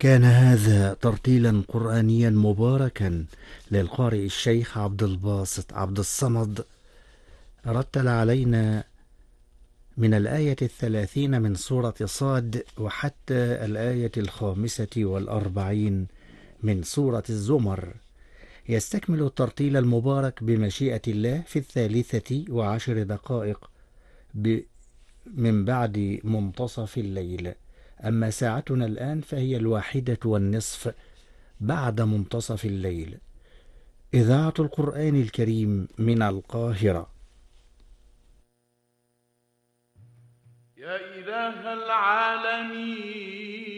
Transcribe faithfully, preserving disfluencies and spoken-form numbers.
كان هذا ترتيلا قرآنيا مباركا للقارئ الشيخ عبد الباسط عبد الصمد. رتل علينا من الآية الثلاثين من سورة صاد وحتى الآية الخامسة والأربعين من سورة الزمر. يستكمل الترتيل المبارك بمشيئة الله في الثالثة وعشر دقائق من بعد منتصف الليل. أما ساعتنا الآن فهي الواحدة والنصف بعد منتصف الليل. إذاعة القرآن الكريم من القاهرة. يا إله العالمين